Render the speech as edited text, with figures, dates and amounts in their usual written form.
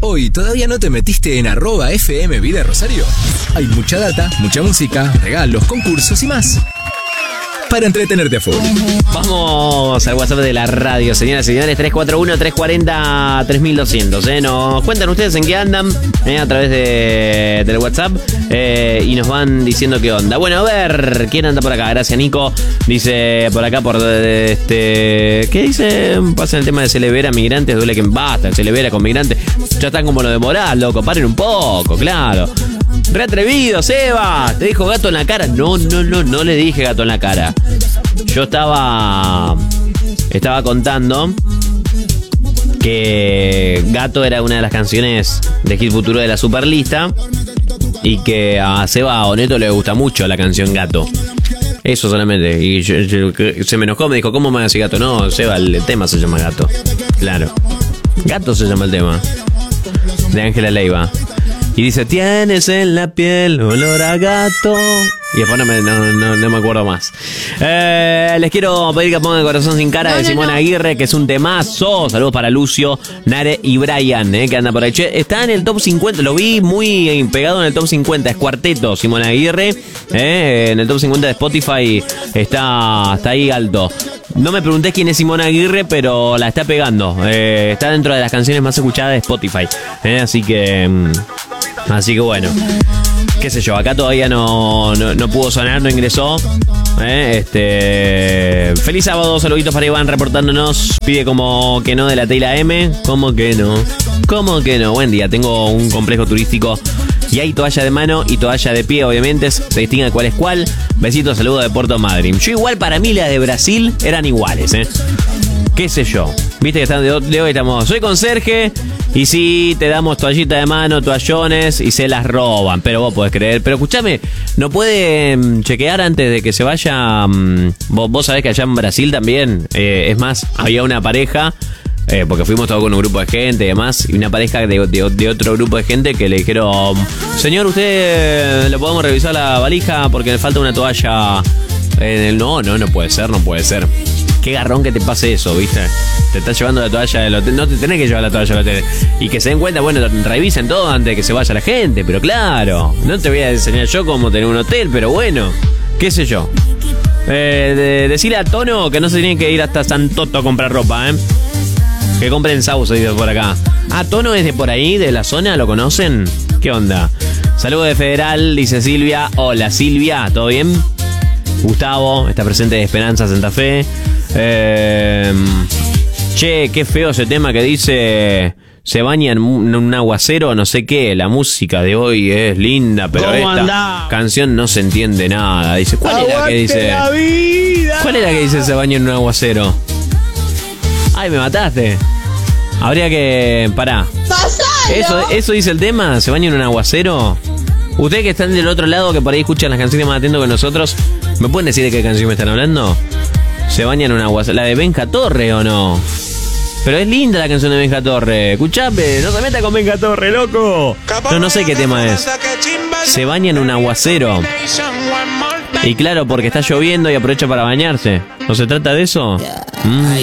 Hoy todavía no te metiste en @FM Vida Rosario. Hay mucha data, mucha música, regalos, concursos y más para entretenerte a full. Vamos al WhatsApp de la radio, señoras y señores, 341-340-3200. Nos cuentan ustedes en qué andan a través del WhatsApp y nos van diciendo qué onda. Bueno, a ver, ¿quién anda por acá? Gracias, Nico. Dice por acá, ¿qué dice? Pasa el tema de Celevera, migrantes, duele que basta, Celevera con migrantes. Ya están como lo de Moral, loco, paren un poco, claro. Re atrevido, Seba. Te dijo gato en la cara. No le dije gato en la cara. Yo estaba contando que Gato era una de las canciones de Hit Futuro de la Superlista y que a Seba Oneto le gusta mucho la canción Gato. Eso solamente. Y se me enojó, me dijo, ¿cómo me hace Gato? No, Seba, el tema se llama Gato. Claro. Gato se llama el tema. De Ángela Leiva. Y dice, tienes en la piel olor a gato. Y después no me acuerdo más. Les quiero pedir que pongan Corazón sin cara de Simón Aguirre, que es un temazo. Saludos para Lucio, Nare y Brian, que anda por ahí. Che, está en el top 50, lo vi muy pegado en el top 50. Es cuarteto, Simón Aguirre. En el top 50 de Spotify está ahí alto. No me pregunté quién es Simón Aguirre, pero la está pegando. Está dentro de las canciones más escuchadas de Spotify. Así que bueno. Qué sé yo, acá todavía no pudo sonar, no ingresó. Feliz sábado, saluditos para Iván reportándonos. Pide como que no de la Tela M. ¿Cómo que no? Buen día, tengo un complejo turístico y hay toalla de mano y toalla de pie, obviamente. Se distingue cuál es cuál. Besitos, saludos de Puerto Madryn. Yo igual, para mí las de Brasil eran iguales, qué sé yo. Viste que están de hoy estamos. Soy conserje y sí, te damos toallita de mano, toallones y se las roban. Pero vos podés creer. Pero escuchame, ¿no pueden chequear antes de que se vaya? Vos sabés que allá en Brasil también, es más, había una pareja, porque fuimos todos con un grupo de gente y demás, y una pareja de otro grupo de gente que le dijeron, señor, ¿usted le podemos revisar la valija porque le falta una toalla? No puede ser. Qué garrón que te pase eso, ¿viste? Te estás llevando la toalla del hotel. No te tenés que llevar la toalla del hotel. Y que se den cuenta, bueno, revisen todo antes de que se vaya la gente. Pero claro, no te voy a enseñar yo cómo tener un hotel, pero bueno, qué sé yo. Decirle a Tono que no se tiene que ir hasta San Toto a comprar ropa, Que compren Sauce, dice por acá. Ah, Tono es de por ahí, de la zona, ¿lo conocen? ¿Qué onda? Saludos de Federal, dice Silvia. Hola, Silvia, ¿todo bien? Gustavo, está presente de Esperanza, Santa Fe. Che, qué feo ese tema que dice se baña en un aguacero, no sé qué. La música de hoy es linda, pero esta canción no se entiende nada. Dice, ¿cuál era que dice? ¿Cuál era que dice se baña en un aguacero? Ay, me mataste. Habría que... Pará. ¿Eso dice el tema? ¿Se baña en un aguacero? Ustedes que están del otro lado, que por ahí escuchan las canciones más atentos que nosotros, ¿me pueden decir de qué canción me están hablando? ¿Se baña en un aguacero? ¿La de Benja Torre o no? Pero es linda la canción de Benja Torre. Escuchame, no se meta con Benja Torre, loco. No sé qué tema es. Se baña en un aguacero. Y claro, porque está lloviendo y aprovecha para bañarse. ¿No se trata de eso?